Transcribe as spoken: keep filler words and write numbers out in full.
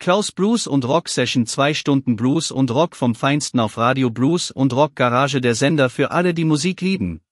Klaus Blues und Rock Session, zwei Stunden Blues und Rock vom Feinsten auf Radio Blues und Rock Garage, der Sender für alle, die Musik lieben.